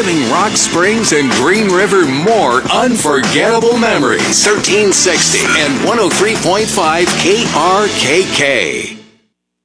giving Rock Springs and Green River more unforgettable memories. 1360 and 103.5 KRKK.